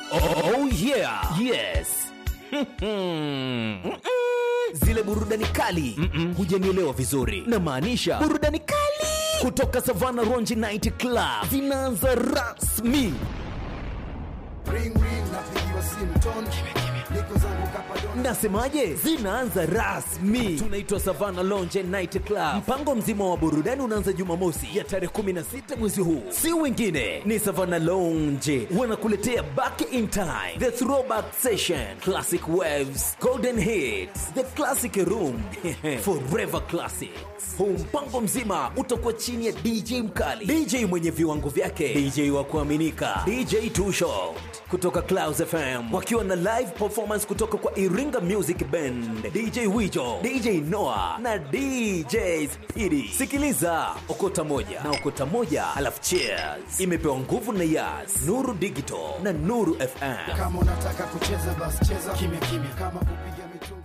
Oh yeah. Yes. Zile burudani kali hujanielewa vizuri. Na maanisha burudani kali kutoka Savannah Ronji Night Club zinaanza rasmi. Ring ring napigiwa simu toni. Niko zangu kapadoni. Nasemaje? Zinaanza rasmi. Tunaitwa Savannah Lounge Night Club. Mpango mzima wa burudani unaanza Jumamosi ya tarehe 16 mwezi huu. Si wengine ni Savannah Lounge wanakuletea Back in Time, The Throwback Session, Classic Waves, Golden Hits, The Classic Room, Forever Classics. Huu mpango mzima utakuwa chini ya DJ mkali, DJ mwenye viwango vyake, DJ wa kuaminika, DJ Too Short kutoka Clouds FM wakiwa na live performance kutoka kwa Iringa Music Band, DJ Wijo, DJ Noah na DJ Speedy. Sikiliza okota moja na okota moja, alafu cheers. Imepewa nguvu na Yas, Nuru Digital na Nuru FM. Kama unataka kucheza basi cheza kimya kimya, kama kupiga mitungi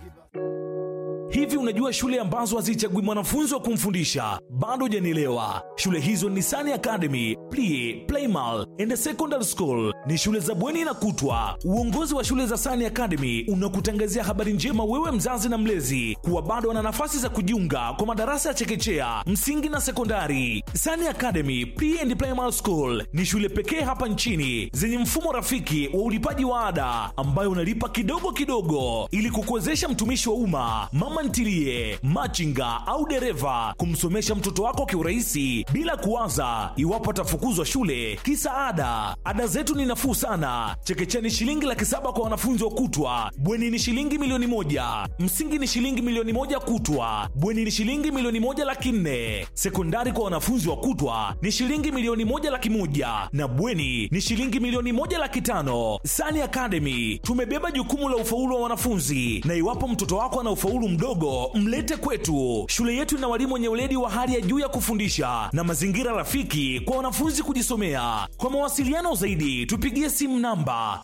Hivi unajua shule ambazo hazichagui mwanafunzi wa kumfundisha? Bado hujanielewa. Shule hizo ni Sani Academy, Playmal and Secondary School. Ni shule za bweni na kutwa. Uongozi wa shule za Sani Academy unakutangazia habari njema wewe mzazi na mlezi kuwa bado wana nafasi za kujiunga kwa madarasa ya chekechea, msingi na sekondari. Sani Academy Playmal School ni shule pekee hapa nchini zenye mfumo rafiki wa ulipaji wa ada ambayo unalipa kidogo kidogo ili kukuwezesha mtumishi wa umma, mama ntilie, machinga au dereva kumsomesha mtoto wako kiurahisi bila kuwaza iwapo atafukuzwa shule kisa ada. Ada zetu ni nafuu sana. Chekechea ni shilingi 700,000 kwa wanafunzi wa kutwa, bweni ni shilingi 1,000,000, msingi ni shilingi 1,000,000 kutwa, bweni ni shilingi 1,400,000, sekondari kwa wanafunzi wa kutwa ni shilingi 1,100,000 na bweni ni shilingi 1,500,000. Sani Academy tumebeba jukumu la ufaulu wa wanafunzi, na iwapo mtoto wako ana ufaulu mdogo, mlete kwetu. Shule yetu ina walimu wenye weledi wa hali ya juu ya kufundisha na mazingira rafiki kwa wanafunzi kujisomea. Kwa mawasiliano zaidi tupigie simu namba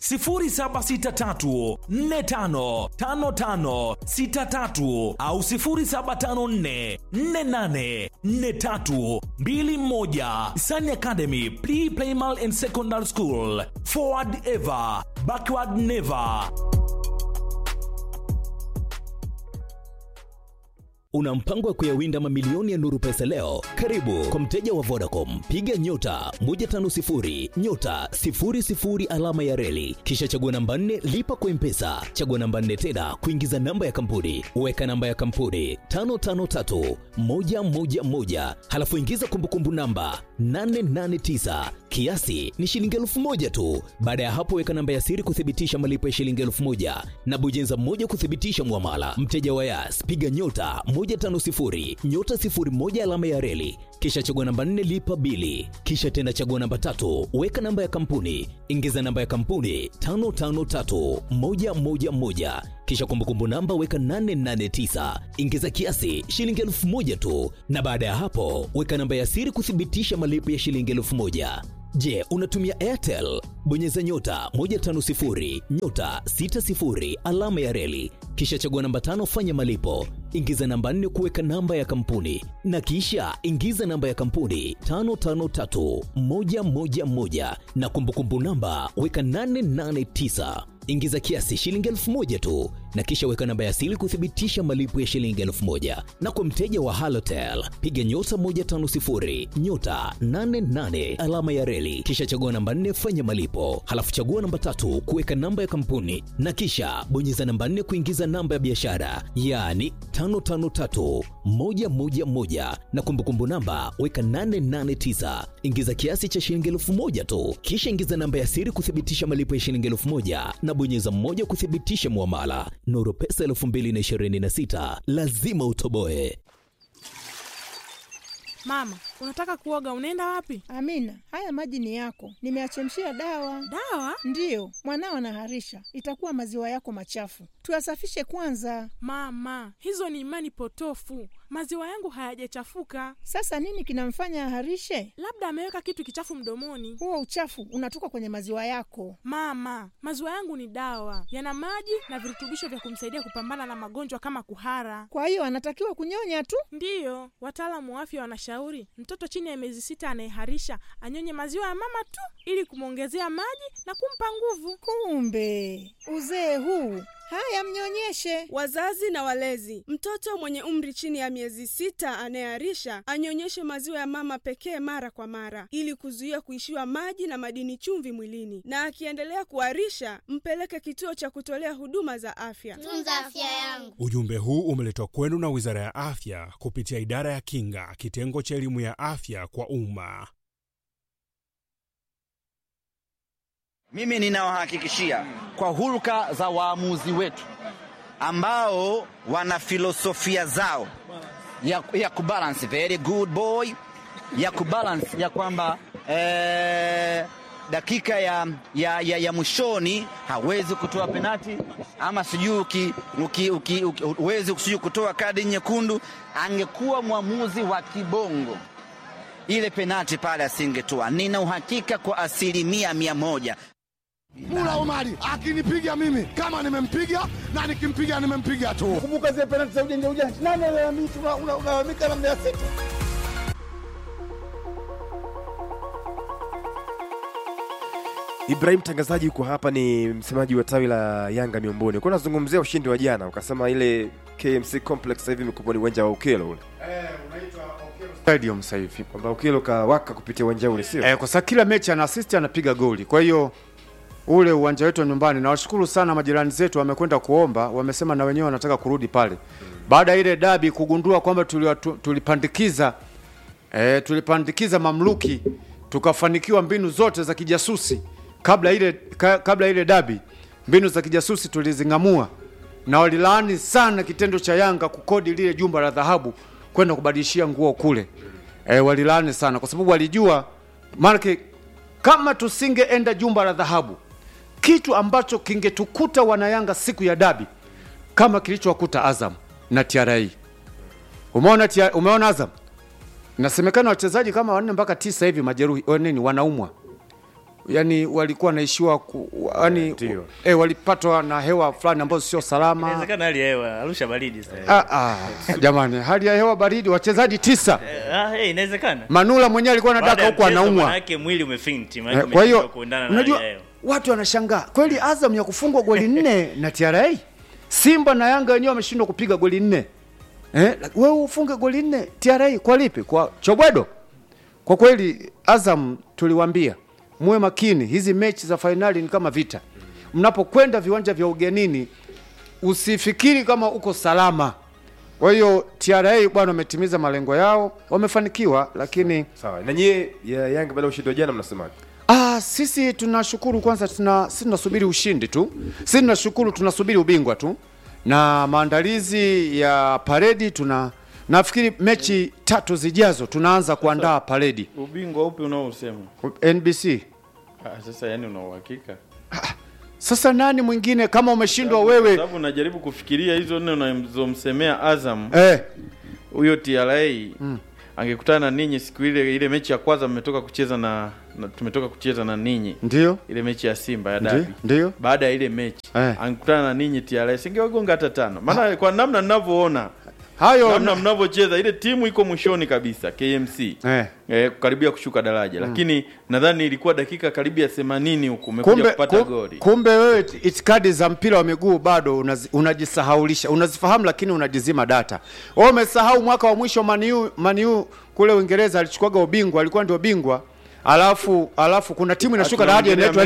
0763455563 au 0754484321. Sani Academy Playmal and Secondary School. Forward ever, backward never. Una mpango wa kuyawinda mamilioni ya Nuru Pesa leo? Karibu kwa mteja wa Vodacom, piga nyota 150 nyota 00 alama ya reli, kisha chagua namba 4 lipa kwa M-Pesa, chagua namba 4 tena kuingiza namba ya kampuni, weka namba ya kampuni 553111, halafu ingiza kumbukumbu namba 889, kiasi ni shilingi 1,000 tu. Baada ya hapo weka namba ya siri kuthibitisha malipo ya shilingi 1,000 na bonyeza moja kuthibitisha muamala. Mteja wa Yas, piga nyota 150 nyota 01 alama ya reli, kisha chagua namba 4 lipa bili, kisha tena chagua namba 3 weka namba ya kampuni, ingiza namba ya kampuni 553111, kisha kumbukumbu namba weka 889, ingiza kiasi shilingi 1,000 tu, na baada ya hapo weka namba ya siri kuthibitisha malipo ya shilingi 1,000. Je, unatumia Airtel? Bonyeza nyota 150 nyota 60 alama ya reli, kisha chagua namba 5 fanya malipo, ingiza namba 4 kuweka namba ya kampuni, na kisha ingiza namba ya kampuni 553111 na kumbukumbu namba weka 889. Ingiza kiasi shilingi 1,000 tu, na kisha weka namba ya siri kuthibitisha malipo ya shilingi 1,000. Na kwa mteja wa Halotel, piga nyota 150 nyota 88 alama ya reli, kisha chagua namba 4 fanya malipo, halafu chagua namba 3 kuweka namba ya kampuni, na kisha bonyeza namba 4 kuingiza namba ya biashara, yani 553111, na kumbukumbu namba weka 889. Ingiza kiasi cha shilingi 1,000 tu, kisha ingiza namba ya siri kuthibitisha malipo ya shilingi 1,000 na bonyeza moja kuthibitisha muamala. Nuru Pesa 2026, lazima utoboe. Mama, unataka kuoga, unaenda wapi? Amina, haya maji ni yako. Nimeachemshia dawa. Dawa? Ndiyo, mwanao anaharisha. Itakuwa maziwa yako machafu. Tuyasafishe kwanza. Mama, hizo ni imani potofu. Maziwa yangu hayajachafuka. Sasa nini kinamfanya aharishe? Labda ameweka kitu kichafu mdomoni. Huo uchafu unatoka kwenye maziwa yako. Mama, maziwa yangu ni dawa. Yana maji na virutubisho vya kumsaidia kupambana na magonjwa kama kuhara. Kwa hiyo anatakiwa kunyonya tu? Ndiyo, wataalamu wa afya wanashauri mtoto mtoto chini ya miezi 6 anayeharisha anyonye maziwa ya mama tu ili kumwongezea maji na kumpa nguvu. Kumbe uzee huu! Haya, mnyonyeshe. Wazazi na walezi, mtoto mwenye umri chini ya miezi 6 anayeharisha anyonyeshe maziwa ya mama pekee mara kwa mara ili kuzuia kuishiwa maji na madini chumvi mwilini, na akiendelea kuharisha mpeleke kituo cha kutolea huduma za afya. Tunza afya yangu. Ujumbe huu umeletwa kwenu na Wizara ya Afya kupitia Idara ya Kinga, kitengo cha elimu ya afya kwa umma. Mimi ninawahakikishia kwa hulka za waamuzi wetu ambao wana filosofia zao ya kubalance, very good boy, ya kubalance ya kwamba dakika ya mwishoni hawezi kutoa penalti, ama sijui uwezi kutoa kadi nyekundu. Angekuwa mwamuzi wa kibongo, ile penalti pale asingetoa. Nina uhakika kwa 100%. Mula Omari akinipiga mimi kama nimempiga na nikimpiga nimempiga tu. Kumbuka zile penalti za ujanja. Nani analalamika unalalamika na Mbeya City? Ibrahim Tangazaji yuko hapa, ni msemaji wa tawi la Yanga Miomboni. Kwa nazungumzia ushindi wa jana, ukasema ile KMC Complex sasa hivi imekuwa ni uwanja wa Ukelo ule. Unaitwa Ukelo Stadium sasa hivi. Kwamba Ukelo kawaka kupitia uwanja ule, sio? Kwa sababu kila mechi ana assist, anapiga goli. Kwa hiyo ule uwanja wetu nyumbani, na washukuru sana majirani zetu wamekwenda kuomba, wamesema na wenyewe wanataka kurudi pale. Baada ile dabi kugundua kwamba tulipandikiza mamluki, tukafanikiwa mbinu zote za kijasusi. Kabla ile dabi, mbinu za kijasusi tulizingamua, na walilaani sana kitendo cha Yanga kukodi lile jumba la dhahabu kwenda kubadilishia nguo kule. Walilaani sana kwa sababu walijua maana kama tusingeenda jumba la dhahabu, kitu ambacho kingetukuta wanayanga siku ya dabi kama kilichowakuta Azam na TRA. Umeona Azam? Inasemekana wachezaji kama 4 mpaka 9 hivi majeruhi wanaumwa. Yaani walikuwa naishiwa walipatwa na hewa fulani ambazo sio salama. Inawezekana hali ya hewa Arusha baridi sasa. Jamani, hali ya hewa baridi, wachezaji 9. Inawezekana. Manula mwenyewe alikuwa anadaka huko anaumwa. Maana yake mwili umefinti, maana umeshindwa kuendana na hali ya hewa. Watu wanashangaa. Kweli Azam ya kufungwa goli 4 na TRA? Simba na Yanga wenyewe wameshindwa kupiga goli 4. Wewe ufunge goli 4 TRA kwa lipi? Kwa Chobwedo? Kwa kweli Azam tuliwaambia muwe makini, hizi mechi za finali ni kama vita. Mnapokwenda viwanja vya ugenini usifikiri kama uko salama. Kwa hiyo TRA bwana wametimiza malengo yao, wamefanikiwa, lakini sawa. Na nyie ya Yanga baada ya ushindi wa jana mnasemaje? Sisi tunashukuru kwanza, sisi tunasubiri ushindi tu. Sisi tunashukuru, tunasubiri ubingwa tu. Na maandalizi ya paredi nafikiri mechi 3 zijazo tunaanza kuandaa paredi. Ubingwa upi unaosema? NBC. Sasa yani una uhakika? Sasa nani mwingine kama umeshindwa wewe? Sababu najaribu kufikiria hizo nne unazomsemea Azam. Huyo TRA angekutana ninyi siku ile mechi ya kwanza tumetoka kucheza na ninyi. Ndio. Ile mechi ya Simba ya dabi. Ndio. Baada ya ile mechi angekutana na ninyi TRA singewagonga hata 5. Maana kwa namna ninavyoona namna mnavyocheza ile timu iko mwishoni kabisa KMC. Karibia kushuka daraja. Lakini nadhani ilikuwa dakika karibia 80 huko umekuja kupata goli. Kumbe wewe itikadi za mpira wa miguu bado unajisahaulisha. Unazifahamu lakini unajizima data. Wewe umesahau mwaka wa mwisho Man U kule Uingereza alichukuaga ubingwa, alikuwa ndio bingwa. Alafu kuna timu inashuka daraja inaitwa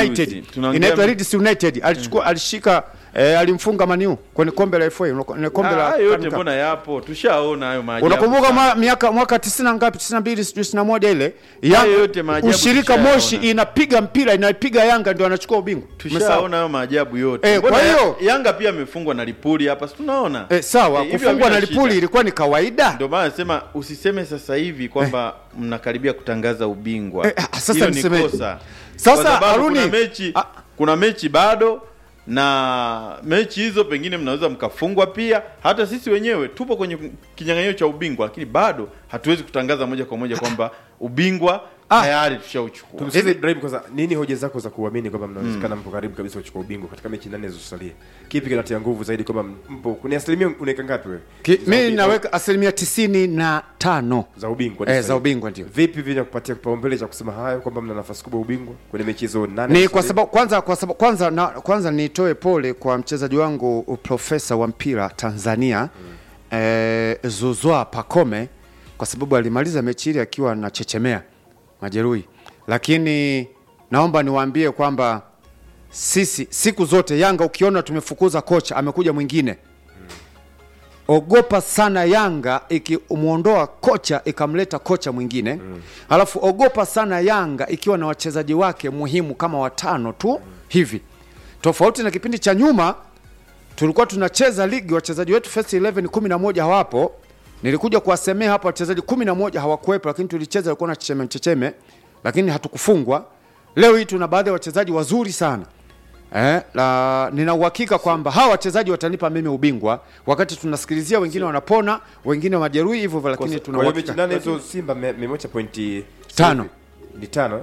Leeds United. Alishika alimfunga Man U kwenye kombe la FA, kwenye kombe la yote mbona yapo, tushaona hayo maajabu. Unakumbuka mwaka 90 ngapi, 92 91 ile yote maajabu. Ushirika Moshi inapiga mpira, inapiga Yanga ndio anachukua ubingwa. Tushaona hayo maajabu yote. Kwa hiyo Yanga pia amefungwa na Lipuli hapa, si tunaona? Sawa, kufungwa na Lipuli ilikuwa ni kawaida. Ndio maana nasema usiseme sasa hivi kwamba mnakaribia kutangaza ubingwa. Sasa niseme sasa Aruni kuna mechi bado, na mechi hizo pengine mnaweza mkafungwa pia. Hata sisi wenyewe tupo kwenye kinyang'anyiro cha ubingwa, lakini bado hatuwezi kutangaza moja kwa moja kwamba ubingwa tayari tushauchukua. Tumsikize Ibrahim kwanza, nini hoja zako za kuamini kwamba mnawezekana mpo karibu kabisa kuchukua ubingwa katika mechi 8 zilizosalia? Kipi kinatia nguvu zaidi kwamba mpo? Kuna asilimia unaweka ngapi wewe? Mimi naweka asilimia 95 za ubingwa. Za ubingwa ndio. Vipi vinakupatia kipaumbele cha kusema hayo kwamba mna nafasi kubwa ubingwa kwenye mechi hizo 8? Ni kwa sababu kwanza nitoe pole kwa mchezaji wangu profesa wa mpira Tanzania Zouzoua Pacome, kwa sababu alimaliza mechi ile akiwa anachechemea majeruhi. Lakini naomba niwaambie kwamba sisi siku zote Yanga ukiona tumefukuza kocha amekuja mwingine, ogopa sana Yanga ikimuondoa kocha ikamleta kocha mwingine. Alafu ogopa sana Yanga ikiwa na wachezaji wake muhimu kama 5 tu hivi. Tofauti na kipindi cha nyuma tulikuwa tunacheza ligi wachezaji wetu first 11 11 hawapo. Nilikuja kuwasemea hapa wachezaji 11 hawakuwepo, lakini tulicheza walikuwa na checheme, lakini hatukufungwa. Leo hii tuna baadhi ya wachezaji wazuri sana. Nina uhakika kwamba hawa wachezaji watanipa mimi ubingwa, wakati tunasikilizia wengine wanapona, wengine majeruhi hivyo, lakini tuna uhakika. Kwa hiyo hizo Simba memocha pointi 5 ni 5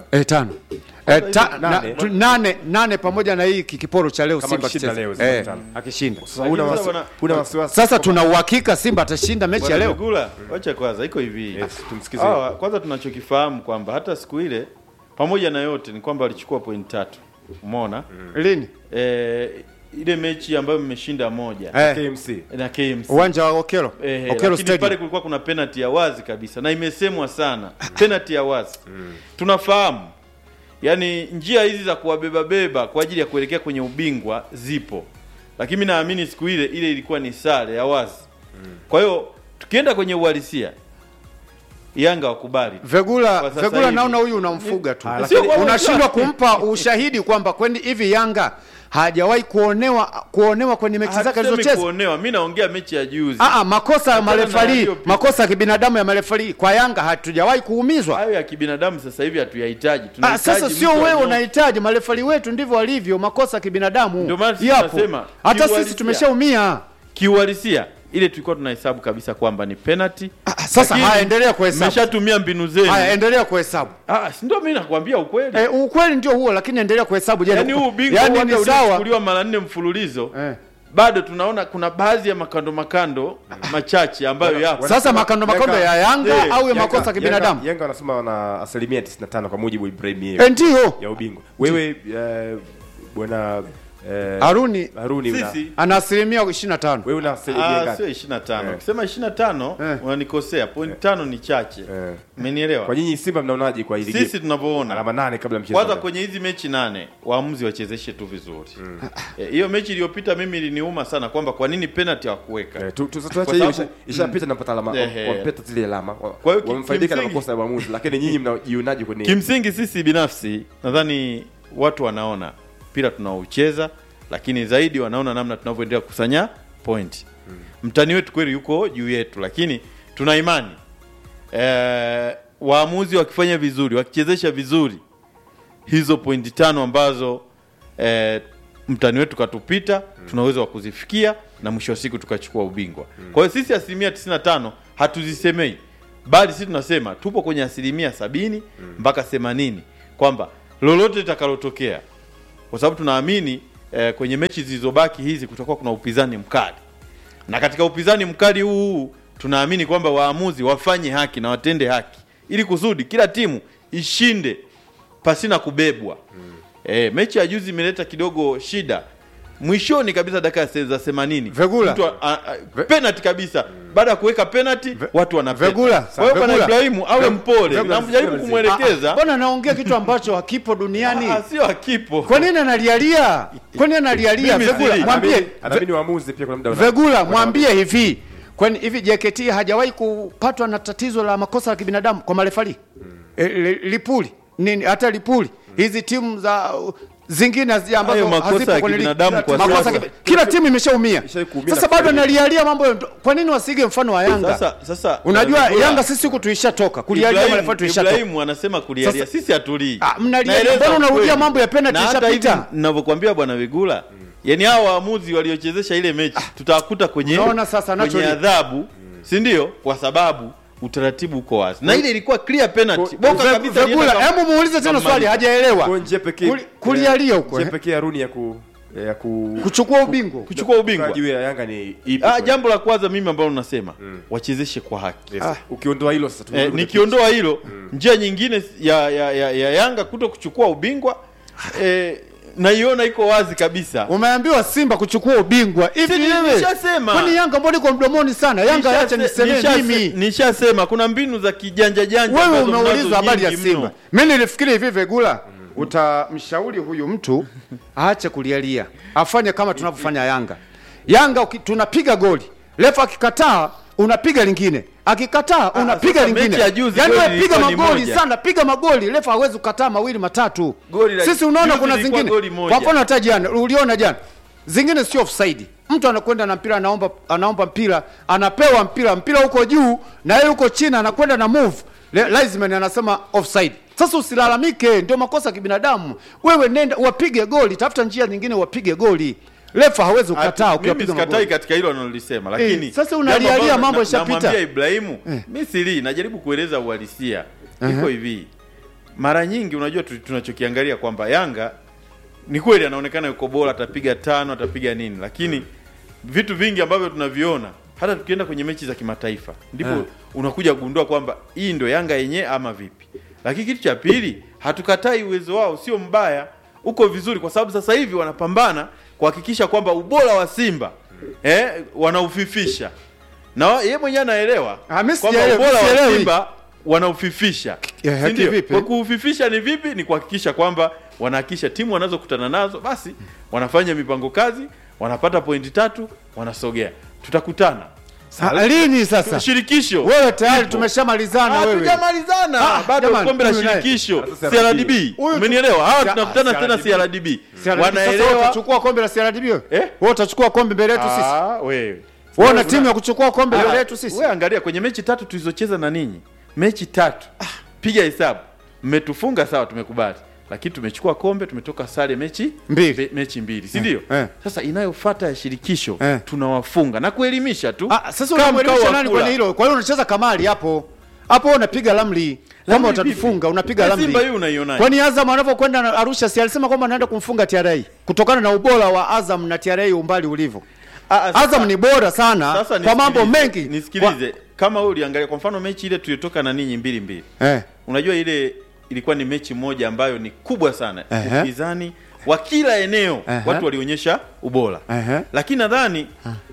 nane pamoja na hii kiporo cha leo Simba akishinda. Una wasiwasi? Sasa tuna uhakika Simba atashinda mechi ya leo. Wacha kwanza iko hivi. Tumsikize. Kwanza tunachokifahamu kwamba hata siku ile pamoja na yote ni kwamba walichukua point 3. Umeona? Lini? Ile mechi ambayo mmeshinda moja na KMC. Uwanja wa Okelo. Okelo Stadium. Pale kulikuwa kuna penalty ya wazi kabisa na imesemwa sana. Penalty ya wazi. Tunafahamu. Yaani njia hizi za kuwabeba kwa ajili ya kuelekea kwenye ubingwa zipo. Lakini mimi naamini siku ile ilikuwa ni sare ya wazi. Kwa hiyo tukienda kwenye uhalisia Yanga wakubali. Vegula naona huyu unamfuga tu. Unashindwa kumpa ushahidi kwamba kwani hivi Yanga hajawahi kuonewa kwenye mechi zake alizocheza. Kuonewa, mimi naongea mechi ya juzi. Makosa ya marefali, makosa ya kibinadamu ya marefali. Kwa Yanga hatujawahi kuumizwa. Hayo ya kibinadamu sasa hivi hatuyahitaji. Tunahitaji. Sasa sio wewe unahitaji, marefali wetu ndivyo walivyo, makosa ya kibinadamu. Ndio maana tunasema hata sisi tumeshaumia. Kiuhalisia ile tulikuwa tunahesabu kabisa kwamba ni penalty. Sasa endelea kuhesabu. Mmeshatumia mbinu zenu. Endelea kuhesabu. Si ndio mimi nakwambia ukweli. Ukweli ndio huo, lakini endelea kuhesabu. Yaani huu ubingwa ni sawa kuchukuliwa mara 4 mfululizo. Bado tunaona kuna baadhi ya makando machache ambayo yapo. Sasa makando ya Yanga au ya makosa ya kibinadamu? Yanga wanasema wana asilimia 95 kwa mujibu wa Ibrahim ndio ya ubingwa. Wewe bwana Haruni ana asilimia 25. Wewe una asilimia ngapi? Sio 25. Ukisema 25 unanikosea. Point 5 ni chache. Umenielewa? Kwa nyinyi Simba mnaonaje kwa hili? Sisi tunavyoona alama 8 kabla mchezo. Kwanza kwenye hizi mechi 8 waamuzi wachezeshe tu vizuri. Hiyo mechi iliyopita mimi iliniuma sana kwamba kwa nini penalty hawakuweka. Tuache hiyo ishapita na mpata alama. Wamepata zile alama. Wamefaidika na makosa ya waamuzi, lakini nyinyi mnajionaje kwenye? Kimsingi sisi binafsi nadhani watu wanaona mpira tunaocheza, lakini zaidi wanaona namna tunavyoendelea kukusanya point. Mtani wetu kweli yuko juu yetu, lakini tuna imani waamuzi wakifanya vizuri, wakichezesha vizuri hizo point 5 ambazo mtani wetu katupita, tunaweza wakuzifikia na mwisho wa siku tukachukua ubingwa. Kwa hiyo sisi asilimia 95 hatuzisemei, bali sisi tunasema tupo kwenye asilimia 70 mpaka 80 kwamba lolote litakalotokea, kwa sababu tunaamini kwenye mechi zilizobaki hizi kutakuwa kuna upinzani mkali. Na katika upinzani mkali huu tunaamini kwamba waamuzi wafanye haki na watende haki ili kusudi kila timu ishinde pasina kubebwa. Mechi ya juzi imeleta kidogo shida. Mwishoni kabisa dakika za 80. Mtu penalty kabisa. Baada ya kuweka penalty watu wanapenda. Kwa hiyo bwana Ibrahimu awe mpole. Namjaribu kumwelekeza. Mbona naongea kitu ambacho hakipo duniani? Sio hakipo. Kwa nini analialia? Kwa nini analialia? Vegula mwambie. Anabidi waamuzi pia kuna muda. Vegula mwambie hivi. Kwani hivi JKT hajawahi kupatwa na tatizo la makosa ya kibinadamu kwa marefali? Lipuli. Nini hata Lipuli. Hizi timu za zingine ambazo hazipo kwenye binadamu kwa makosa kila timu imeshaumia. Sasa bado analialia mambo. Kwa nini wasige mfano wa Yanga? Sasa unajua Yanga sisi huku tulishatoka kulialia marefali tulishatoka. Ibrahim anasema kulialia, sisi hatulii. Mnalia mbona unarudia mambo ya penalty ishapita? Ninavyokuambia bwana Vigula, yani hao waamuzi waliochezesha ile mechi tutawakuta kwenye adhabu, si ndio? Kwa sababu utaratibu uko wazi. Na ile ilikuwa clear penalty. Boka kabisa. Hebu muulize tena swali, hajaelewa. Nje pekee. Kulialia huko. Nje pekee Aruni ya kuchukua ubingwa. Kuchukua ubingwa. Juu ya Yanga ni ipi? Jambo la kwanza mimi ambalo nasema wachezeshe kwa haki. Yes. Ukiondoa hilo sasa nikiondoa hilo njia nyingine ya Yanga kuto kuchukua ubingwa naiona iko wazi kabisa. Umeambiwa Simba kuchukua ubingwa. Hivi wewe. Nishasema. Kwani Yanga mbona iko mdomoni sana? Yanga acha niseme mimi. Nishasema kuna mbinu za kijanja janja ambazo wewe umeuliza habari ya Simba. Mimi nilifikiri hivi Vegula utamshauri huyu mtu aache kulialia. Afanye kama tunavyofanya Yanga. Yanga tunapiga goli. Refa akikataa unapiga lingine. Akikataa unapiga lingine. Yaani unapiga magoli sana, piga magoli. Refa hawezi kukataa mawili matatu. Sisi unaona kuna zingine. Kwa mfano hata jana, uliona jana. Zingine sio offside. Mtu anakwenda na mpira anaomba mpira, anapewa mpira huko juu na yeye huko chini anakwenda na move. Linesman anasema offside. Sasa usilalamike, ndio makosa ya kibinadamu. Wewe nenda wapige goli, tafuta njia nyingine wapige goli. Refa hawezi kukataa ukipiga magoli. Katika hilo analolisema, lakini sasa unalialia mambo yashapita. Namwambia Ibrahimu, Misri najaribu kueleza uhalisia. Iko hivi. Mara nyingi unajua tunachokiangalia kwamba Yanga ni kweli anaonekana yuko bora, atapiga 5, atapiga nini, lakini vitu vingi ambavyo tunaviona hata tukienda kwenye mechi za kimataifa ndipo unakuja kugundua kwamba hii ndio Yanga yenyewe ama vipi. Lakini kitu cha pili, hatukatai uwezo wao sio mbaya, uko vizuri kwa sababu sasa hivi wanapambana kuhakikisha kwamba ubora wa Simba wanaufifisha. Na yeye mwenyewe anaelewa kwamba ubora wa Simba wanaufifisha. Ndio. Kwa kuufifisha ni vipi? Ni kuhakikisha kwamba wanahakisha timu wanazokutana nazo basi wanafanya mipango kazi, wanapata pointi 3, wanasogea. Tutakutana lini sasa? Shirikisho. Wewe tayari tumeshamalizana wewe. Hatujamalizana. Bado kombe la shirikisho CRDB. Umenielewa? Hawa tunakutana tena CRDB. Wanaelewa utachukua kombe la CRDB wewe? Wewe utachukua kombe mbele yetu sisi. Wewe una timu ya kuchukua kombe mbele yetu sisi. Wewe angalia kwenye mechi 3 tulizocheza na ninyi. Mechi 3. Piga hesabu. Mmetufunga sawa, tumekubali. Lakini tumechukua kombe, tumetoka sare mechi mbili, si ndio? Sasa inayofuata ya shirikisho tunawafunga na kuelimisha tu. Sasa unamuelimisha nani kwenye hilo? Kwa hiyo unacheza kamari hapo. Hapo unapiga lamli. Kama utatufunga unapiga lamli. Simba hii unaionaje? Kwani Azam anapokwenda Arusha si alisema kwamba anaenda kumfunga TRA kutokana na ubora wa Azam na TRA umbali ulivyo. Azam ni bora sana kwa mambo mengi. Nisikilize, kama wewe uliangalia kwa mfano mechi ile tulitoka na ninyi 2-2. Unajua ile ilikuwa ni mechi moja ambayo ni kubwa sana. Upinzani wa kila eneo watu walionyesha ubora. Lakini nadhani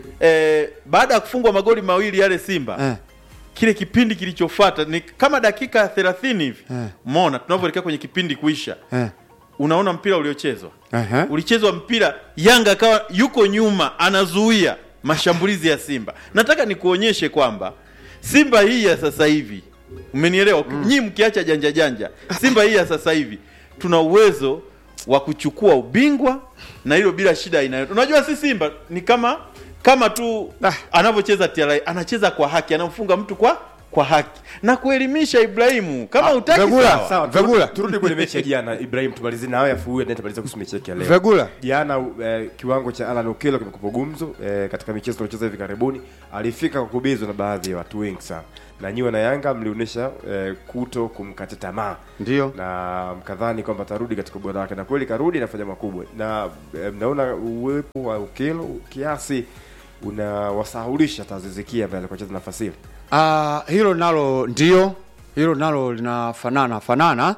baada ya kufungwa magoli mawili yale Simba kile kipindi kilichofuata ni kama dakika 30 hivi. Umeona tunavyoelekea kwenye kipindi kuisha. Unaona mpira uliochezwa. Ulichezwa mpira Yanga akawa yuko nyuma anazuia mashambulizi ya Simba. Nataka nikuonyeshe kwamba Simba hii ya sasa hivi, umenielewa? Nyinyi mkiacha janja Simba hii ya sasa hivi tuna uwezo wa kuchukua ubingwa na hilo bila shida unajua si Simba ni kama tu anavyocheza TRA, anacheza kwa haki, anamfunga mtu kwa haki na kuelimisha Ibrahimu kama utaki sawa. Vegula, turudi kwenye mechi ya jana Ibrahim, tumalize na wewe afu wewe tumalize kuhusu mechi ya leo. Vegula, jana kiwango cha Alan Okello kimekuwa gumzo katika michezo tuliyocheza hivi karibuni. Alifika kukubizwa na baadhi ya watu wengi sana. Na nyiwe na Yanga mlionyesha kuto kumkata tamaa. Ndio. Na mkadhani kwamba tarudi katika ubora wake, na kweli karudi anafanya makubwa. Na mnaona uwepo wa Okello kiasi unawasahulisha Tazizikia pale kwa kucheza nafasi ile. Hilo nalo ndio, hilo nalo linafanana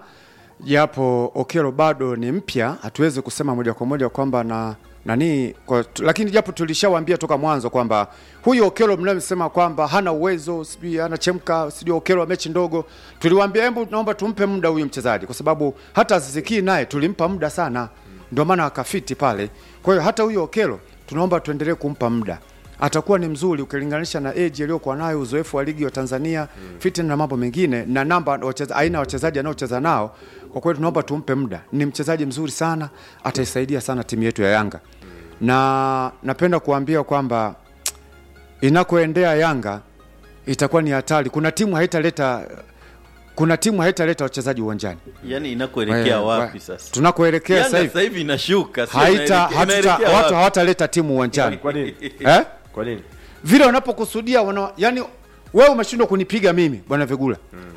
japo Okello bado ni mpya, hatuwezi kusema moja kwa moja kwamba lakini japo tulishawaambia toka mwanzo kwamba huyo Okello mnamsema kwamba hana uwezo, sijui anachemka, sijui Okello mechi ndogo, tuliwaambia hebu naomba tumpe muda huyu mchezaji kwa sababu hata Ziziki naye tulimpa muda sana, ndio maana akafiti pale. Kwa hiyo hata huyo Okello tunaomba tuendelee kumpa muda. Atakuwa ni mzuri ukilinganisha na age aliyokuwa nayo, uzoefu wa ligi ya Tanzania, fitness na mambo mengine na namba aina wachezaji anaocheza nao. Kwa kweli tunaomba tumpe muda. Ni mchezaji mzuri sana, ataisaidia sana timu yetu ya Yanga. Na napenda kuambia kwamba inakoendea Yanga itakuwa ni hatari. Kuna timu haitaleta wachezaji uwanjani. Yaani inakoelekea wapi sasa? Tunakoelekea sasa hivi inashuka, watu hawataleta timu uwanjani. Kwa nini? Kwa nini? Vile wanapokusudia yani wewe umeshindwa kunipiga mimi bwana Vegula.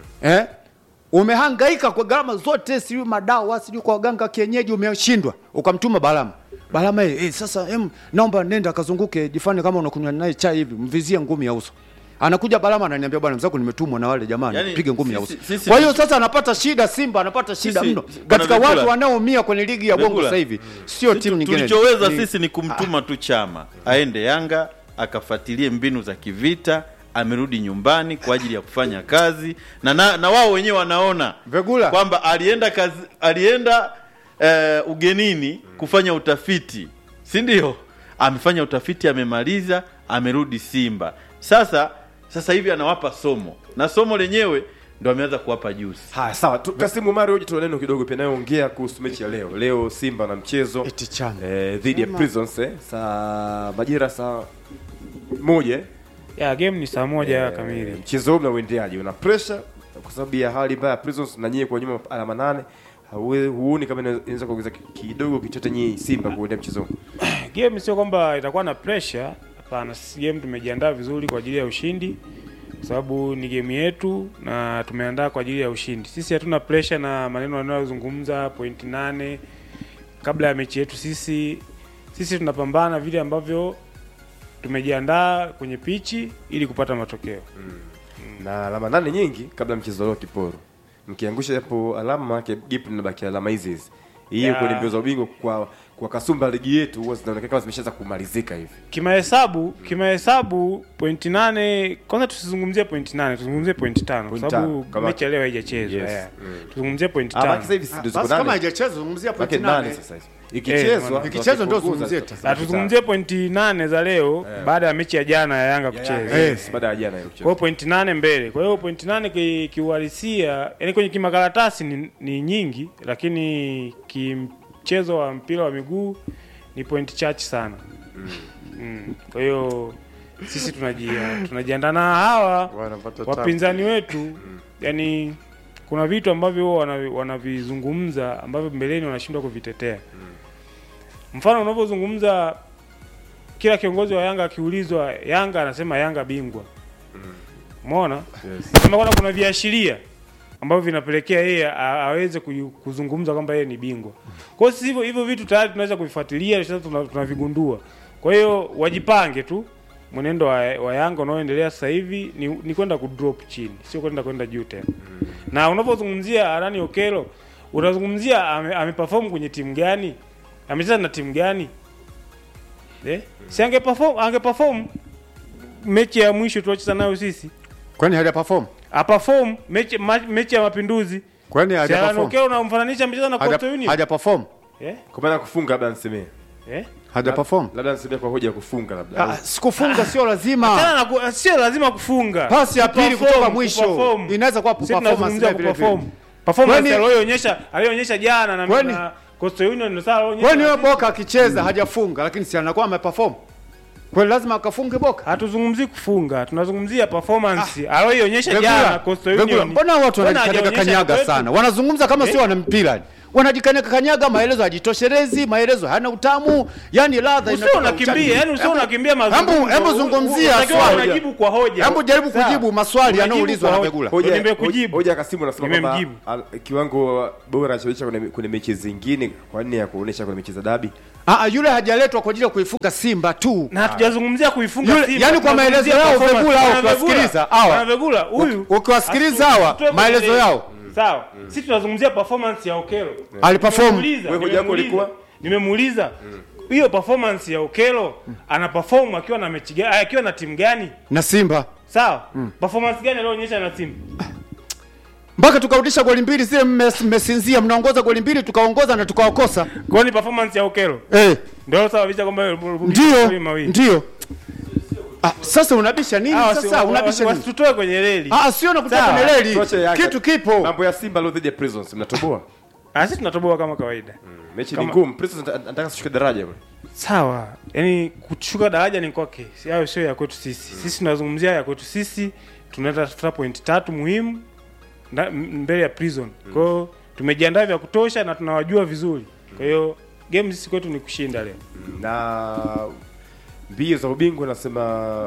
Umehangaika kwa gharama zote, sijui madawa, sijui kwa waganga kienyeji, umeshindwa. Ukamtuma Balama. Balama sasa naomba nenda akazunguke, jifanye kama unakunywa naye chai hivi, mvizie ngumi ya uso. Anakuja Balama ananiambia bwana mzako nimetumwa na wale jamani, yani, pige ngumi ya uso. Kwa hiyo sasa anapata shida, Simba anapata shida mno. Katika watu wanaoumia kwenye ligi ya Bongo sasa hivi sio timu nyingine. Tulichoweza sisi ni kumtuma tu Chama aende Yanga akafuatilie mbinu za kivita, amerudi nyumbani kwa ajili ya kufanya kazi na wao wenyewe wanaona kwamba alienda ugenini kufanya utafiti, si ndio? Amefanya utafiti, amemaliza, amerudi Simba. Sasa hivi anawapa somo, na somo lenyewe ndio ameanza kuwapa juzi. Haya, sawa. Kasimu Mario, uje tuone kidogo pia nayoongea kuhusu mechi ya leo. Leo Simba na mchezo dhidi ya Prisons saa majira saa 1. Ya game ni saa 1 kamili. Mchezo huu unaendeaje? Una pressure kwa sababu ya hali mbaya Prisons na nyie kwa nyuma alama 8. Huoni kama inaweza kuongeza kidogo kichote nyie Simba kuendea mchezo huu? Game sio kwamba itakuwa na pressure. Hapana, game tumejiandaa vizuri kwa ajili ya ushindi. Kwa sababu ni game yetu na tumeandaa kwa ajili ya ushindi. Sisi hatuna pressure na maneno yanayozungumza point 8 kabla ya mechi yetu. Sisi tunapambana vile ambavyo tumejiandaa kwenye pichi ili kupata matokeo. Na alama 8 nyingi kabla mchezo leo Kiporo. Mkiangusha hapo alama yake gap linabaki alama hizi. Hiyo kwenye mbio za ubingwa kwa Kasumba ligi yetu huwa zinaonekana kama zimeshaanza kumalizika hivi. Kimahesabu point 8, kwanza tusizungumzie point 8, tuzungumzie point 5 kwa sababu mechi leo haijachezwa. Tuzungumzie point 5. Sasa hivi ndio ziko kama haijachezwa zungumzia point 8 sasa hivi. Ikichezwa ndio zungumzie. Tuzungumzie point 8 za leo baada ya mechi ya jana ya Yanga kucheza. Baada ya jana kucheza. Kwa hiyo point 8 mbele. Kwa hiyo point 8 kiuhalisia, yani kwenye kimakaratasi ni nyingi, lakini mchezo wa mpira wa miguu ni point chache sana. Kwa hiyo sisi tunajiandaa na hawa wapinzani wetu. Yani kuna vitu ambavyo wanavizungumza ambavyo mbeleni wanashindwa kuvitetea. Mfano unapozungumza kila kiongozi wa Yanga akiulizwa Yanga anasema Yanga bingwa. Umeona? Kama kuna viashiria ambavyo vinapelekea yeye aweze kuzungumza kwamba yeye ni bingwa. Kwa hiyo hivyo vitu tayari tunaweza kuvifuatilia, sasa tunavigundua. Kwa hiyo wajipange tu. Mwenendo wa Yanga unaoendelea sasa hivi ni kwenda kudrop chini, sio kwenda juu tena. Na unapozungumzia Arani Okelo, unazungumzia ameperform kwenye timu gani? Amecheza na timu gani? Si angeperform mechi ya mwisho tuliyocheza nayo sisi. Kwani hajaperform? Aperform mechi ya Mapinduzi. Kwani hajaperform? Okelo unamfananisha amecheza na Coastal Union? Hajaperform. Kwa maana kufunga labda nisemee. Hajaperform. Labda nisemee kwa hoja ya kufunga labda. Sikufunga sio lazima. Sio lazima kufunga. Pasi ya pili kutoka mwisho inaweza kuwa performance vile. Performance aliyoonyesha jana na Coastal Union ndio sawa alionyesha. Kwani wewe Boka akicheza hajafunga lakini si anakuwa ameperform? Kwa lazima akafunge Boka. Hatuzungumzii kufunga, tunazungumzia performance aliyoonyesha jana Coastal Union. Mbona watu wanajikanyaga sana? Wanazungumza kama sio wana mpira. Wanajikanyaga maelezo hajitoshelezi, maelezo hana utamu, yani ladha inatoka. Usio unakimbia mazungumzo. Hebu zungumzia swali. Unajibu kwa hoja. Hebu jaribu kujibu maswali yanayoulizwa na Begula. Nimekujibu. Hoja Kasimu anasema kwamba kiwango bora cha kwenye mechi zingine kwa nini ya kuonesha kwenye mechi za dabi? Yule hajaletwa kwa ajili ya kuifunga Simba tu. Na hatujazungumzia kuifunga Simba. Yaani kwa maelezo yao Begula au kusikiliza hawa. Begula huyu ukiwasikiliza hawa maelezo yao. Sawa. Sisi tunazungumzia performance ya Okelo. Aliperform. Wewe hoja yako ilikuwa? Nimemuuliza. Hiyo performance ya Okelo ana perform akiwa na mechi gani? Akiwa na timu gani? Na Simba. Sawa. Performance gani alionyesha na Simba? Mpaka tukarudisha goli mbili zile mmesinzia, mnaongoza goli mbili tukaongoza na tukawakosa. Kwa ni performance ya Okelo. Ndio sababisha kwamba ndio. Sasa unabisha nini sasa? Unabisha nini? Tutoe kwenye reli. Sio na kutoa kwenye reli. Kitu kipo. Mambo ya Simba leo dhidi ya Prisons mnatoboa? Sisi tunatoboa kama kawaida. Mechi ni ngumu. Prisons anataka kushuka daraja bwana. Sawa. Yaani kushuka daraja ni kwake. Hayo sio ya kwetu sisi. Sisi tunazungumzia ya kwetu sisi. Tunatafuta point 3 muhimu mbele ya Prison. Kwa hiyo tumejiandaa vya kutosha na tunawajua vizuri. Kwa hiyo game sisi kwetu ni kushinda leo. Na Mbio za ubingwa nasema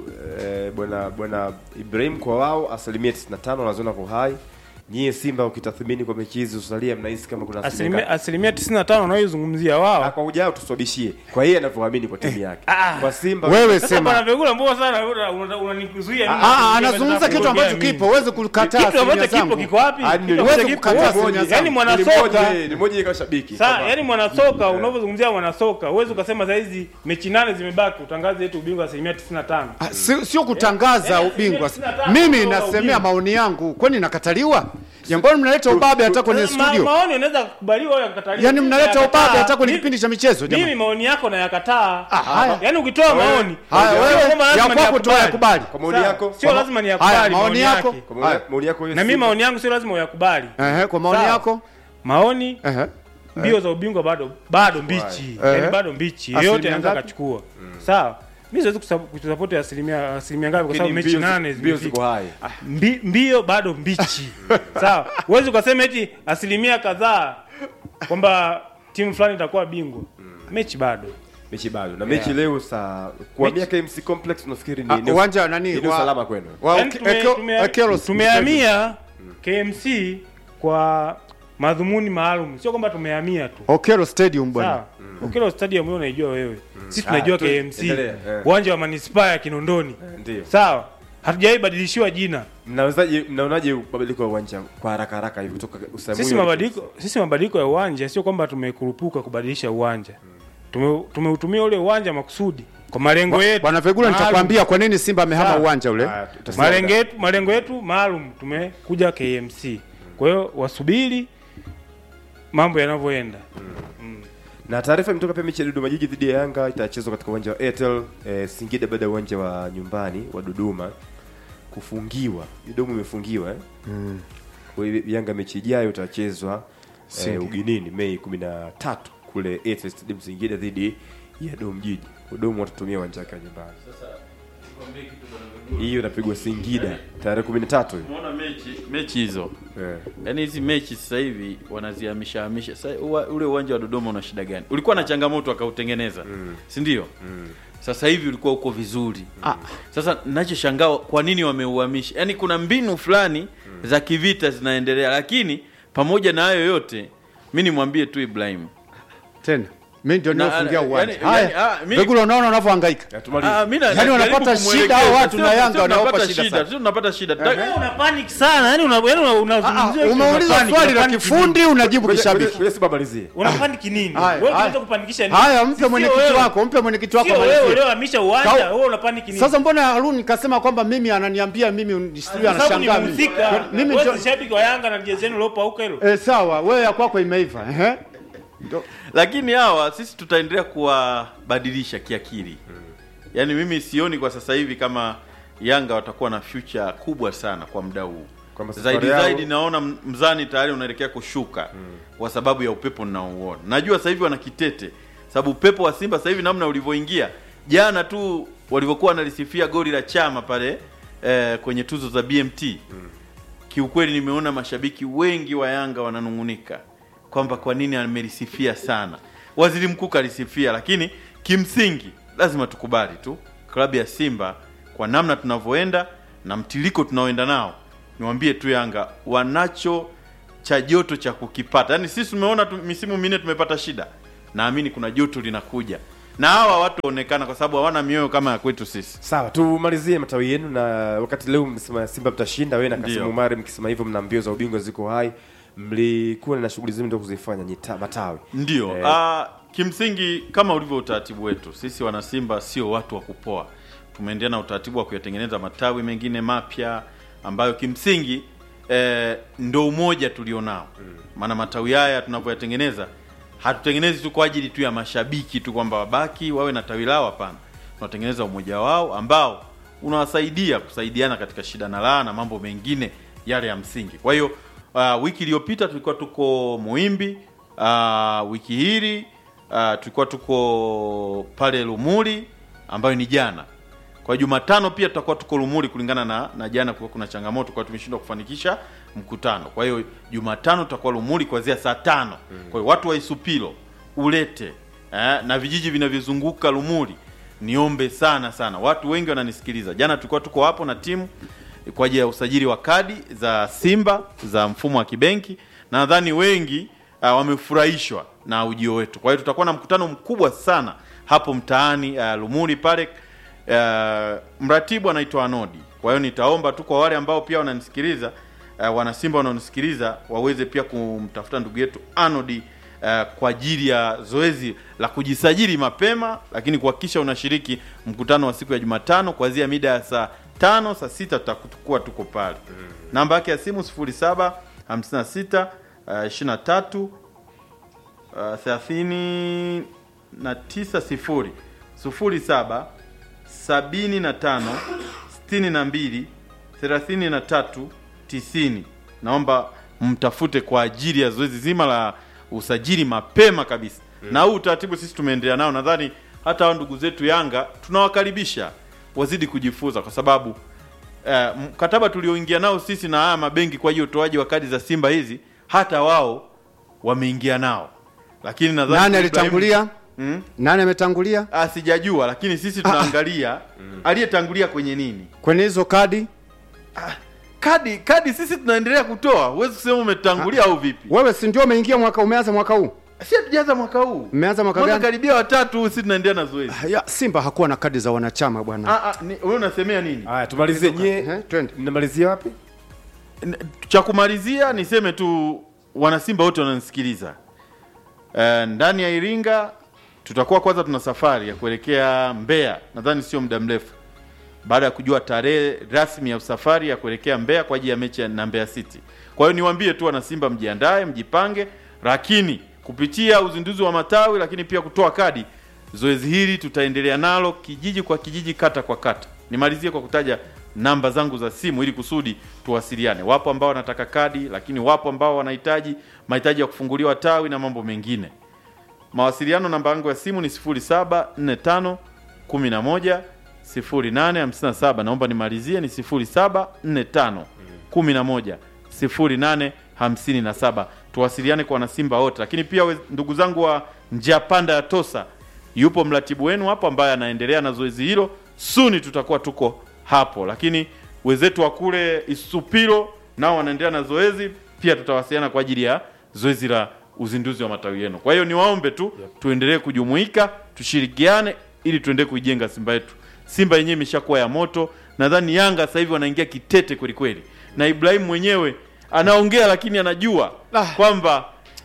bwana Ibrahim kwa wao 95% wanaziona kwa hai. Nyie Simba ukitathmini kwa mechi hizi usalia mnahisi kama kuna asilimia 95 unayozungumzia wao. Kwa ujao tusabishie. Kwa yeye anavyoamini kwa timu yake. Kwa Simba wewe sema bwana Vegula mbona sana unanikuzuia mimi. Anazungumza kitu ambacho kipo, uweze kukataa. Kitu ambacho kipo kiko wapi? Uweze kukataa. Yaani mwanasoka ni mmoja kama shabiki. Sasa yaani mwanasoka unavyozungumzia mwanasoka, uweze ukasema saa hizi mechi 8 zimebaki utangaze eti ubingwa 95%. Sio kutangaza ubingwa. Mimi nasemea maoni yangu. Kwani nakataliwa? Mbona mnaleta ubabe hata kwenye studio? Maoni unaweza kukubaliwa au yakataliwa. Yaani mnaleta ubabe hata kwenye kipindi cha michezo jamani. Mimi maoni yako nayakataa. Yaani ukitoa maoni, wewe ya kwako tu yakubali. Kwa maoni yako sio lazima niyakubali maoni yako. Maoni yako na mimi maoni yangu sio lazima uyakubali. Kwa maoni yako maoni mbio za ubingwa bado mbichi. Yaani bado mbichi. Yote anaweza kachukua. Sawa? Mimi siwezi kusupport asilimia ngapi kwa sababu mechi 8 mbio ziko hai. Mbio bado mbichi. Sawa. Uweze ukasema eti asilimia kadhaa kwamba timu fulani itakuwa bingwa. Mechi bado. Na mechi leo saa kuambia KMC Complex unafikiri ni uwanja nani? Ni salama kwenu. Tumehamia KMC kwa madhumuni maalum. Sio kwamba tumehamia tu. Okelo Stadium bwana. Okelo Stadium wewe unaijua wewe. Sisi tunajua KMC. Uwanja wa Manispaa ya Kinondoni. Ndio. Sawa. Hatujai badilishiwa jina. Mnaonaje mabadiliko ya uwanja kwa haraka hivi kutoka Usamuyo? Sisi mabadiliko ya uwanja sio kwamba tumekurupuka kubadilisha uwanja. Tumeutumia ule uwanja makusudi kwa malengo yetu. Bwana Vegula nitakwambia kwa nini Simba amehama uwanja ule. Malengo yetu maalum tumekuja KMC. Kwa hiyo wasubiri mambo yanavyoenda. Na taarifa imetoka pia mechi ya Dodoma Jiji dhidi ya Yanga itachezwa katika uwanja wa Airtel Singida baada ya uwanja wa nyumbani wa Dodoma kufungiwa. Dodoma imefungiwa Kwa hiyo Yanga mechi ijayo itachezwa ugenini Mei 13 kule Airtel Stadium Singida dhidi ya Dodoma Jiji. Dodoma watatumia uwanja wake nyumbani. Sasa nikwambie kitu bwana, hiyo inapigwa Singida tarehe 13 hiyo. Umeona mechi hizo? Yaani hizi mechi sasa hivi wanazihamisha. Sasa ule uwanja wa Dodoma una shida gani? Ulikuwa na changamoto akautengeneza. Si ndio? Sasa hivi ulikuwa uko vizuri. Sasa ninachoshangaa kwa nini wameuhamisha? Yaani kuna mbinu fulani za kivita zinaendelea, lakini pamoja na hayo yote mimi nimwambie tu Ibrahim tena mimi ndio ninafungia uwanja. Haya, Vegula unaona unavyohangaika. Yaani wanapata shida hao watu na Yanga wanapata shida. Sisi tunapata shida. Wewe una panic sana. Yaani unazungumzia umeuliza swali la kifundi unajibu kishabiki. Wewe si babalizie. Una panic nini? Wewe unataka kupanikisha nini? Haya, mpe mwenyekiti wako, wewe leo hamisha uwanja, wewe una panic nini? Sasa mbona Harun kasema kwamba mimi ananiambia mimi sio anashangaa mimi wewe shabiki wa Yanga na jezi yenu lopo huko hilo. Sawa, wewe ya kwako imeiva. Lakini hawa sisi tutaendelea kuwabadilisha kiakili. Yaani mimi sioni kwa sasa hivi kama Yanga watakuwa na future kubwa sana kwa muda huu. Zaidi naona mzani tayari unaelekea kushuka kwa sababu ya upepo ninaouona. Najua sasa hivi wana kitete. Sababu upepo wa Simba sasa hivi namna ulivyoingia. Jana tu walivyokuwa wanalisifia goli la Chama pale kwenye tuzo za BMT. Kiukweli nimeona mashabiki wengi wa Yanga wananungunika kwamba kwa nini amelisifia sana. Waziri mkuu kalisifia, lakini kimsingi lazima tukubali tu klabu ya Simba kwa namna tunavyoenda na mtiliko tunaoenda nao. Niwaambie tu Yanga wanacho cha joto cha kukipata. Yaani sisi tumeona misimu minne tumepata shida. Naamini kuna joto linakuja. Na hawa watu waonekana kwa sababu hawana mioyo kama ya kwetu sisi. Sawa, tumalizie matawi yenu na wakati leo msema Simba mtashinda, wewe na Kasimu Umari mkisema hivyo mna mbio za ubingwa ziko hai. Mlikuwa na shughuli zenu ndio kuzifanya matawi. Ndio. Kimsingi kama ulivyo utaratibu wetu, sisi wana Simba sio watu wa kupoa. Tumeendelea na utaratibu wa kuyatengeneza matawi mengine mapya ambayo kimsingi ndio umoja tulionao. Maana matawi haya tunavyoyatengeneza hatutengenezi tu kwa ajili tu ya mashabiki tu kwamba wabaki wawe na tawi lao, hapana. Tunatengeneza umoja wao ambao unawasaidia kusaidiana katika shida na raha na mambo mengine yale ya msingi. Kwa hiyo wiki iliyopita tulikuwa tuko Muimbi, wiki hili tulikuwa tuko pale Lumuli ambayo ni jana. Kwa Jumatano pia tutakuwa tuko Lumuli kulingana na jana kulikuwa kuna changamoto kwa tumeshindwa kufanikisha mkutano. Kwa hiyo Jumatano tutakuwa Lumuli kuanzia saa 5. Kwa hiyo watu wa Isupilo, Ulete na vijiji vinavyozunguka Lumuli niombe sana sana, watu wengi wananisikiliza. Jana tulikuwa tuko hapo na timu kwa ajili ya usajili wa kadi za Simba za mfumo wa kibenki, na nadhani wengi wamefurahishwa na ujio wetu. Kwa hiyo tutakuwa na mkutano mkubwa sana hapo mtaani Lumuri pale. Mratibu anaitwa Anodi. Kwa hiyo nitaomba tu kwa wale ambao pia wananisikiliza, wana Simba wanaonisikiliza, waweze pia kumtafuta ndugu yetu Anodi kwa ajili ya zoezi la kujisajili mapema, lakini kuhakikisha unashiriki mkutano wa siku ya Jumatano kuanzia mida ya saa 5 saa 6 tutakuwa tuko pale. Namba yake ya simu 07 56 23 39 0 07 75 62 33 90. Naomba mtafute kwa ajili ya zoezi zima la usajili mapema kabisa. Na huu utaratibu sisi tumeendelea nao, nadhani hata hao ndugu zetu Yanga tunawakaribisha wazidi kujifunza, kwa sababu mkataba tulioingia nao sisi na haya mabenki kwa hiyo utoaji wa kadi za Simba hizi, hata wao wameingia nao. Lakini nadhani nani alitangulia? Nani ametangulia? Sijajua, lakini sisi tunaangalia aliyetangulia kwenye nini? Kwenye hizo kadi? Kadi sisi tunaendelea kutoa. Huwezi kusema umetangulia au vipi? Wewe si ndio umeingia umeanza mwaka huu? Si hatujaanza mwaka huu. Umeanza mwaka gani? Karibia watatu sisi tunaendelea na zoezi. Simba hakuwa na kadi za wanachama bwana. Wewe unasemea nini? Haya, tumalizie nyie. Twende. Mnamalizia wapi? Cha kumalizia niseme tu wana Simba wote wananisikiliza. Ndani ya Iringa tutakuwa kwanza tuna safari ya kuelekea Mbeya. Nadhani sio muda mrefu, baada ya kujua tarehe rasmi ya safari ya kuelekea Mbeya kwa ajili ya mechi na Mbeya City. Kwa hiyo niwaambie tu wana Simba mjiandae, mjipange, lakini kupitia uzinduzi wa matawi, lakini pia kutoa kadi, zoezi hili tutaendelea nalo kijiji kwa kijiji, kata kwa kata. Nimalizie kwa kutaja namba zangu za simu ili kusudi tuwasiliane. Wapo ambao wanataka kadi, lakini wapo ambao wanahitaji mahitaji ya kufunguliwa tawi na mambo mengine. Mawasiliano, namba yangu ya simu ni 0745 11 0857. Naomba nimalizie, ni 0745 11 0857. Tuwasiliane kwa wanasimba wote. Lakini pia ndugu zangu wa njia panda ya Tosa, yupo mratibu wenu hapo ambaye anaendelea na zoezi hilo. Suni tutakuwa tuko hapo. Lakini wenzetu wa kule Isupiro nao wanaendelea na zoezi, pia tutawasiliana kwa ajili ya zoezi la uzinduzi wa matawi yenu. Kwa hiyo niwaombe tu tuendelee kujumuika, tushirikiane ili tuendelee kuijenga Simba yetu. Simba yenyewe imeshakuwa ya moto. Nadhani Yanga sasa hivi wanaingia kitete kweli kweli. Na Ibrahim mwenyewe anaongea, lakini anajua kwamba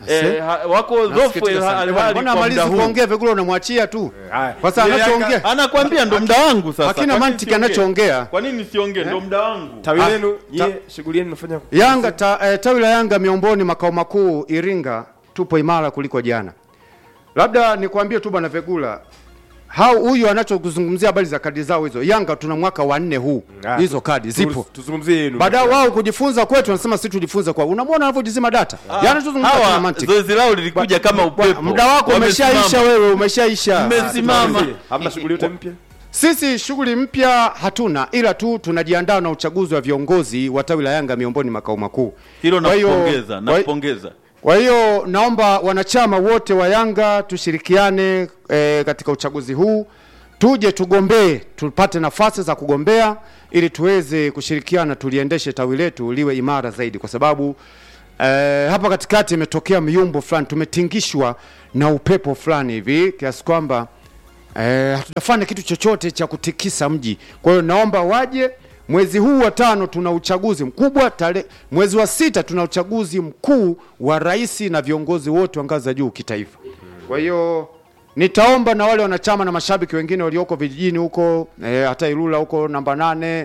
wako dhofu hali kwa malizi kuongea vile unamwachia tu. Kwa sababu anachoongea anakuambia ndo muda wangu sasa. Hakina mantiki anachoongea. Kwa nini nisiongee? Ndo muda wangu. Tawi lenu shughuli yenu mnafanya Yanga tawi la Yanga Miomboni makao makuu Iringa tupo imara kuliko jana. Labda nikwambie tu bwana Vegula, huyu anachokuzungumzia habari za kadi zao hizo. Yanga tuna mwaka wa 4 huu. Hizo kadi zipo. Tuzungumzie yenu. Baada wao kujifunza kwetu wanasema sisi tujifunze kwa. Unamwona wanavyojizima data. Yaani tuzungumza kwa mantiki. Zoezi lao lilikuja kama upepo. Muda wako umeshaisha wewe, umeshaisha. Mmesimama. Hamna shughuli yote mpya? Sisi shughuli mpya hatuna, ila tu tunajiandaa na uchaguzi wa viongozi wa tawi la Yanga Miomboni makao makuu. Hilo napongeza. Kwa hiyo naomba wanachama wote wa Yanga tushirikiane katika uchaguzi huu. Tuje tugombee, tupate nafasi za kugombea ili tuweze kushirikiana tuliendeshe tawi letu liwe imara zaidi, kwa sababu hapa katikati imetokea miumbo fulani, tumetingishwa na upepo fulani hivi kiasi kwamba hatujafanya kitu chochote cha kutikisa mji. Kwa hiyo naomba waje. Mwezi huu wa 5 tuna uchaguzi mkubwa, mwezi wa 6 tuna uchaguzi mkuu wa rais na viongozi wote wa ngazi za juu kitaifa. Kwa hiyo nitaomba na wale wanachama na mashabiki wengine walioko vijijini huko, hata Ilula huko namba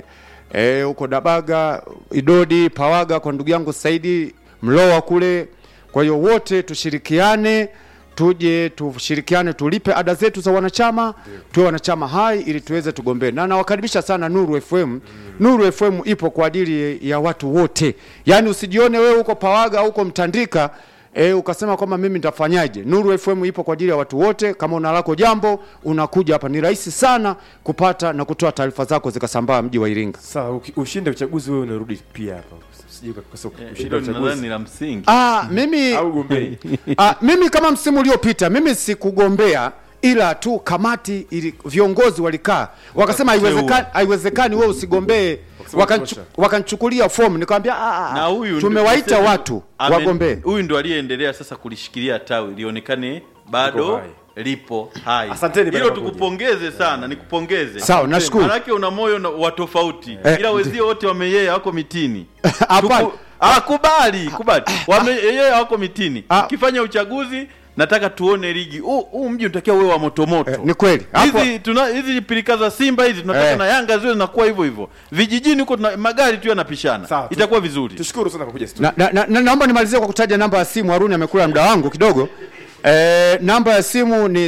8, huko Dabaga, Idodi, Pawaga kwa ndugu yangu Saidi Mlowa kule. Kwa hiyo wote tushirikiane, tuje tushirikiane, tulipe ada zetu za wanachama, tuwe wanachama hai ili tuweze tugombee. Na nawakaribisha sana Nuru FM. Nuru FM ipo kwa ajili ya watu wote. Yaani usijione wewe uko Pawaga huko Mtandika ukasema kwamba mimi nitafanyaje. Nuru FM ipo kwa ajili ya watu wote. Kama una lako jambo unakuja hapa, ni rahisi sana kupata na kutoa taarifa zako zikasambaa mji wa Iringa. Sawa, ushinde uchaguzi wewe unarudi pia hapa. Sije kukosa ushinde uchaguzi. Ni la msingi. Mimi kama msimu uliopita mimi sikugombea, ila tu kamati viongozi walikaa wakasema haiwezekani wewe usigombee, wakanichukulia fomu, nikamwambia tumewaita watu wagombee. Huyu ndo aliyeendelea sasa kulishikilia tawi lionekane bado lipo hai. Asanteni, hilo tukupongeze sana, nikupongeze. Sawa, nashukuru. Maana una moyo wa tofauti. Ila wenzio wote wameyeye wako mitini. Hapana. Kubali. Wameyeye wako mitini. Kifanya uchaguzi nataka tuone ligi. Huu mji unatakiwa wewe wa moto. Ni kweli. Hizi pilika za Simba hizi tunataka na Yanga ziwe zinakuwa hivyo. Vijijini huko magari tu yanapishana. Itakuwa vizuri. Tushukuru sana kwa kuja studio. Naomba nimalizie kwa kutaja namba ya simu. Haruni amekula muda wangu kidogo. Namba ya simu ni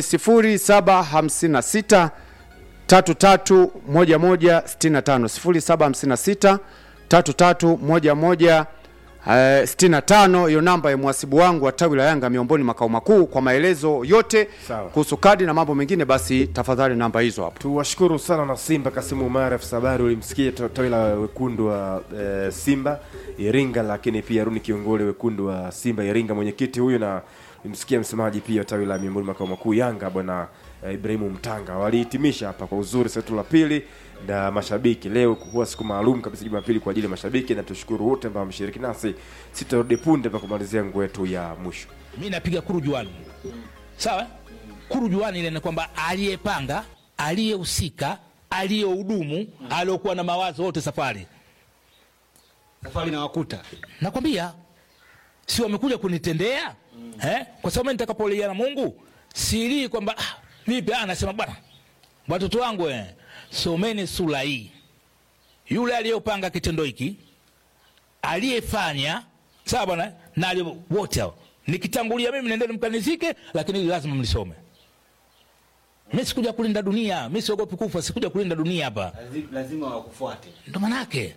0756 331165 0756 hiyo namba ya mhasibu wangu wa tawi la Yanga Miomboni makao makuu. Kwa maelezo yote kuhusu kadi na mambo mengine, basi tafadhali namba hizo hapo. Tuwashukuru sana na Simba Kasimu Umar afisa habari, ulimsikia tawi la wekundu wa Simba Iringa, lakini pia Runi Kiongole wekundu wa Simba Iringa mwenyekiti huyu, na ulimsikia msemaji pia tawi la Miomboni makao makuu Yanga bwana Ibrahimu Mtanga. Walihitimisha hapa kwa uzuri setu la pili na mashabiki. Leo kwa siku maalum kabisa Jumapili kwa ajili ya mashabiki, na tushukuru wote ambao wameshiriki nasi. Sitarudi punde pa kumalizia nguo yetu ya mwisho. Mimi napiga kurujuani. Sawa? Kurujuani ile ni kwamba aliyepanga, aliyehusika, aliyehudumu, aliyokuwa na mawazo wote safari na wakuta. Nakwambia si wamekuja kunitendea? Kwa sababu nitakapolia na Mungu siri kwamba vipi anasema bwana watoto wangu someni sura hii. Yule aliyopanga kitendo hiki, aliyefanya, sawa bwana, na wote hao nikitangulia mimi nendeni mkanizike, lakini lazima mlisome. Mimi sikuja kulinda dunia, mimi siogopi kufa, sikuja kulinda dunia hapa. Lazima wakufuate. Ndio maana yake.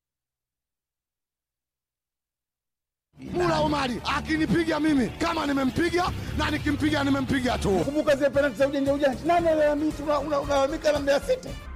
Mula Omari akinipiga mimi kama nimempiga na nikimpiga nimempiga tu. Kumbuka zile penalti za ujanja. Nani analalamika na Mbeya City?